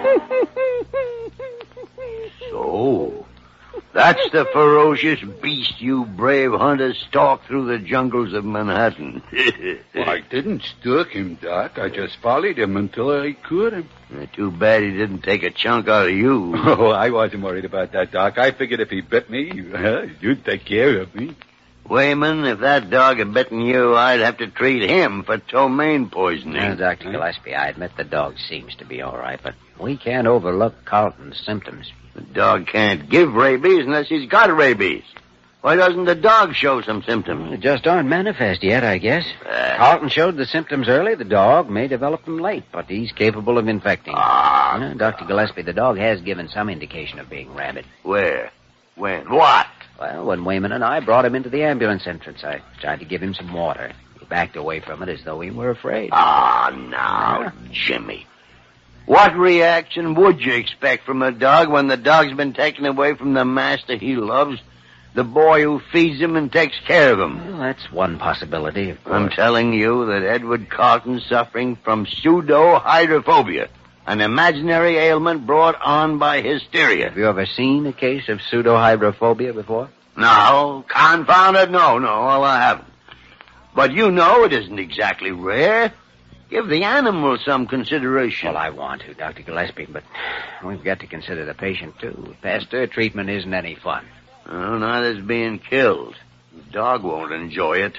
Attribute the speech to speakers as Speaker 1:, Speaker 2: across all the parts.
Speaker 1: So, that's the ferocious beast you brave hunters stalked through the jungles of Manhattan.
Speaker 2: Well, I didn't stalk him, Doc. I just followed him until I caught him.
Speaker 1: Too bad he didn't take a chunk out of you.
Speaker 2: Oh, I wasn't worried about that, Doc. I figured if he bit me, you'd take care of me.
Speaker 1: Wayman, if that dog had bitten you, I'd have to treat him for ptomaine poisoning.
Speaker 3: Now, Dr. Gillespie, I admit the dog seems to be all right, but we can't overlook Carlton's symptoms.
Speaker 1: The dog can't give rabies unless he's got rabies. Why doesn't the dog show some symptoms?
Speaker 3: They just aren't manifest yet, I guess. Carlton showed the symptoms early. The dog may develop them late, but he's capable of infecting. Dr. Gillespie, the dog has given some indication of being rabid.
Speaker 1: Where? When? What?
Speaker 3: Well, when Wayman and I brought him into the ambulance entrance, I tried to give him some water. He backed away from it as though he were afraid.
Speaker 1: Now, Jimmy. What reaction would you expect from a dog when the dog's been taken away from the master he loves, the boy who feeds him and takes care of him?
Speaker 3: Well, that's one possibility, of course.
Speaker 1: I'm telling you that Edward Carlton's suffering from pseudo-hydrophobia, an imaginary ailment brought on by hysteria.
Speaker 3: Have you ever seen a case of pseudo-hydrophobia before?
Speaker 1: No, confound it, no, well, I haven't. But you know it isn't exactly rare. Give the animal some consideration.
Speaker 3: Well, I want to, Dr. Gillespie, but we've got to consider the patient, too. Pasteur treatment isn't any fun.
Speaker 1: Oh, neither's being killed. The dog won't enjoy it.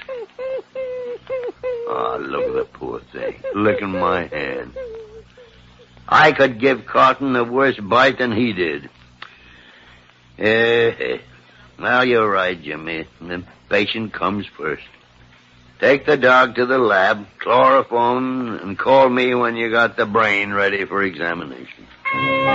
Speaker 1: Oh, look at the poor thing, licking my hand. I could give Carlton a worse bite than he did. Well, you're right, Jimmy. The patient comes first. Take the dog to the lab, chloroform, and call me when you got the brain ready for examination.